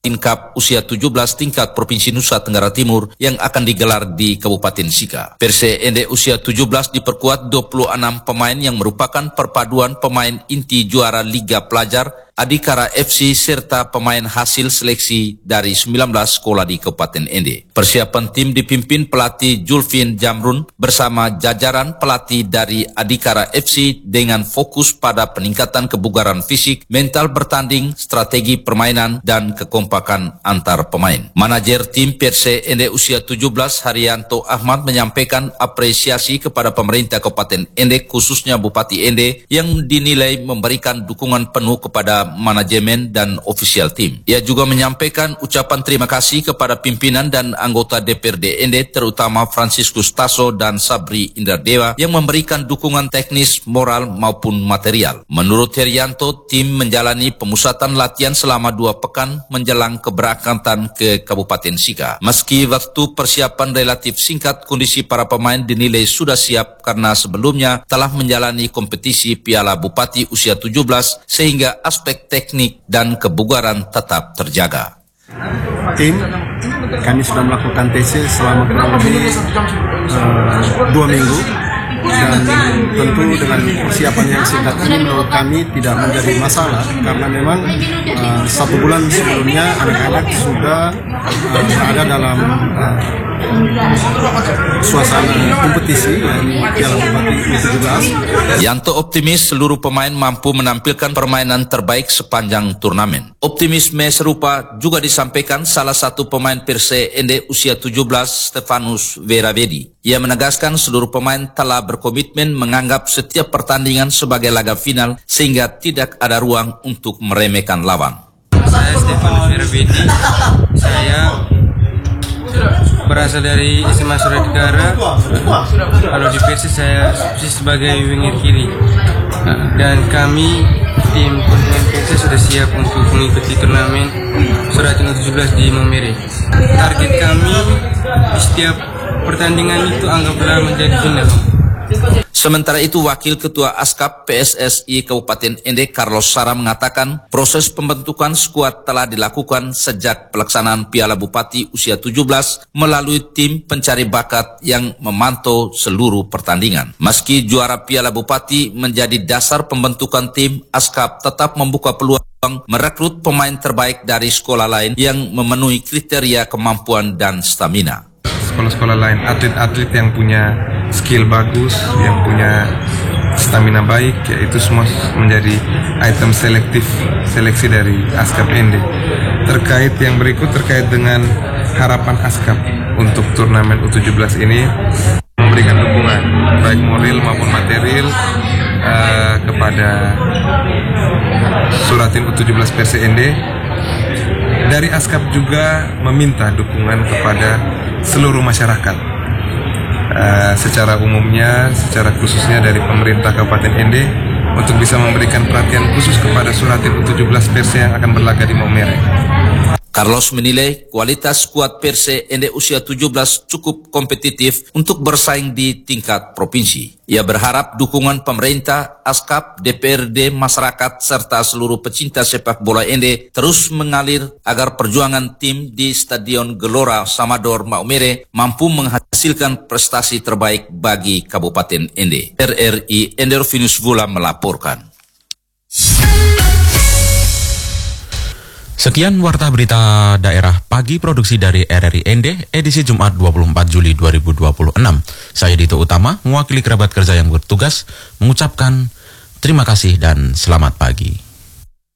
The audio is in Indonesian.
Cup usia 17 tingkat Provinsi Nusa Tenggara Timur yang akan digelar di Kabupaten Sika. Persija Ende usia 17 diperkuat 26 pemain yang merupakan perpaduan pemain inti juara Liga Pelajar, Adhikara FC serta pemain hasil seleksi dari 19 sekolah di Kabupaten Ende. Persiapan tim dipimpin pelatih Julvin Jamrun bersama jajaran pelatih dari Adhikara FC dengan fokus pada peningkatan kebugaran fisik, mental bertanding, strategi permainan, dan kekompakan antar pemain. Manajer tim Persija Ende usia 17 Haryanto Ahmad menyampaikan apresiasi kepada pemerintah Kabupaten Ende khususnya Bupati Ende yang dinilai memberikan dukungan penuh kepada manajemen dan official tim. Ia juga menyampaikan ucapan terima kasih kepada pimpinan dan anggota DPRD Ende terutama Franciscus Tasso dan Sabri Indradewa yang memberikan dukungan teknis, moral maupun material. Menurut Herianto, tim menjalani pemusatan latihan selama 2 pekan menjelang keberangkatan ke Kabupaten Sika. Meski waktu persiapan relatif singkat, kondisi para pemain dinilai sudah siap karena sebelumnya telah menjalani kompetisi Piala Bupati usia 17 sehingga aspek teknik dan kebugaran tetap terjaga. Tim kami sudah melakukan TC selama kurang lebih 2 minggu dan tentu dengan persiapan yang singkat ini menurut kami tidak menjadi masalah karena memang 1 bulan sebelumnya anak-anak sudah berada dalam suasana kompetisi yang Piala Bupati U17. Yanto optimis seluruh pemain mampu menampilkan permainan terbaik sepanjang turnamen. Optimisme serupa juga disampaikan salah satu pemain Persija Ende usia 17 Stefanus Veravedi. Ia menegaskan seluruh pemain telah berkomitmen menganggap setiap pertandingan sebagai laga final sehingga tidak ada ruang untuk meremehkan lawan. Saya Stefanus Veravedi. Saya berasal dari SMA Suradikara. Kalau di Persija saya sebagai winger kiri. Dan kami tim kontingen Persija sudah siap untuk mengikuti turnamen Suratin U17 di Maumere. Target kami di setiap pertandingan itu anggaplah menjadi final. Sementara itu, Wakil Ketua Askap PSSI Kabupaten Ende Carlos Sara mengatakan proses pembentukan skuad telah dilakukan sejak pelaksanaan Piala Bupati usia 17 melalui tim pencari bakat yang memantau seluruh pertandingan. Meski juara Piala Bupati menjadi dasar pembentukan tim, Askap tetap membuka peluang merekrut pemain terbaik dari sekolah lain yang memenuhi kriteria kemampuan dan stamina. Sekolah-sekolah lain, atlet-atlet yang punya skill bagus, yang punya stamina baik, yaitu semua menjadi item seleksi dari Askap Ende. Terkait yang berikut, terkait dengan harapan Askap untuk turnamen U17 ini, memberikan dukungan baik moral maupun material kepada Suratin U17 Persija Ende. Dari Askap juga meminta dukungan kepada seluruh masyarakat secara umumnya, secara khususnya dari pemerintah Kabupaten Ende untuk bisa memberikan perhatian khusus kepada Suratin U17 Persija yang akan berlaga di Maumere. Carlos menilai kualitas skuad Persija Ende usia 17 cukup kompetitif untuk bersaing di tingkat provinsi. Ia berharap dukungan pemerintah, Askap, DPRD, masyarakat, serta seluruh pecinta sepak bola Ende terus mengalir agar perjuangan tim di Stadion Gelora Samador Maumere mampu menghasilkan prestasi terbaik bagi Kabupaten Ende. RRI Endervinus Vula melaporkan. Sekian Warta Berita Daerah Pagi produksi dari RRI Ende edisi Jumat 24 Juli 2026. Saya Dito Utama, mewakili kerabat kerja yang bertugas, mengucapkan terima kasih dan selamat pagi.